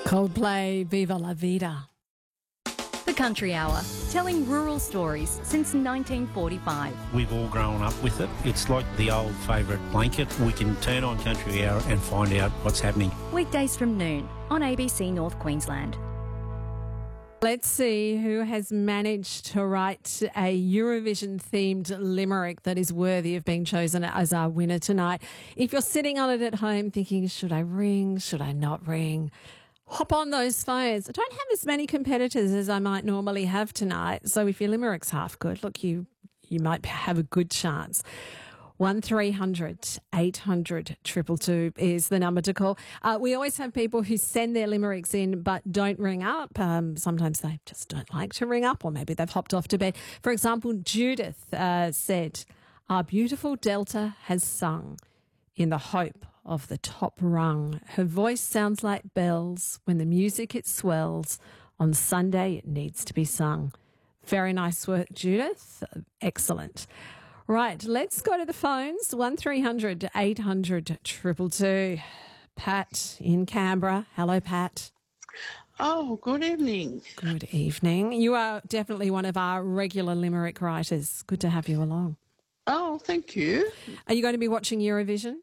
Coldplay, Viva la Vida. The Country Hour, telling rural stories since 1945. We've all grown up with it. It's like the old favourite blanket. We can turn on Country Hour and find out what's happening. Weekdays from noon on ABC North Queensland. Let's see who has managed to write a Eurovision-themed limerick that is worthy of being chosen as our winner tonight. If you're sitting on it at home thinking, should I ring, should I not ring? Hop on those phones. I don't have as many competitors as I might normally have tonight, so if your limerick's half good, look, you might have a good chance. 1300 800 222 is the number to call. We always have people who send their limericks in but don't ring up. Sometimes they just don't like to ring up, or maybe they've hopped off to bed. For example, Judith said, "Our beautiful Delta has sung in the hope of the top rung. Her voice sounds like bells. When the music it swells. On Sunday it needs to be sung." Very nice work, Judith. Excellent. Right, let's go to the phones. 1300 800 222. Pat in Canberra. Hello, Pat. Oh, good evening. Good evening. You are definitely one of our regular limerick writers. Good to have you along. Oh, thank you. Are you going to be watching Eurovision?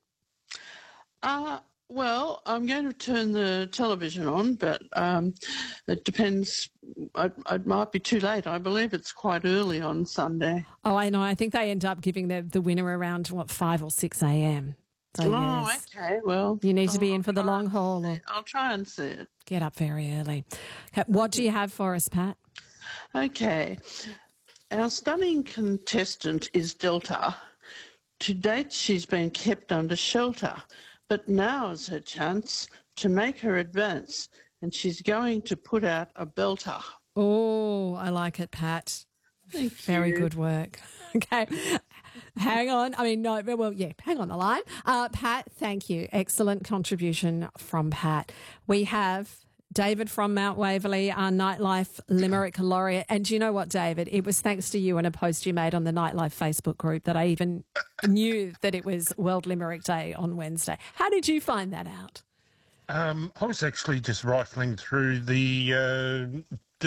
Well, I'm going to turn the television on, but it depends. It might be too late. I believe it's quite early on Sunday. Oh, I know. I think they end up giving the winner around, 5 or 6 a.m. So, yes. Okay. Well, You need to be in for the long haul or I'll try and see it. get up very early. Okay, what do you have for us, Pat? Okay. Our stunning contestant is Delta. To date, she's been kept under shelter, but now is her chance to make her advance, and she's going to put out a belter. Oh, I like it, Pat. Very good work. Okay. Hang on. Hang on the line. Pat, thank you. Excellent contribution from Pat. We have David from Mount Waverley, our Nightlife Limerick laureate. And do you know what, David? It was thanks to you and a post you made on the Nightlife Facebook group that I even knew that it was World Limerick Day on Wednesday. How did you find that out? I was actually just rifling through the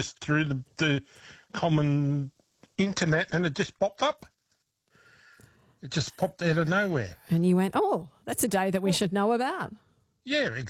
common internet, and it just popped up. It just popped out of nowhere. And you went, oh, that's a day that we should know about. Yeah,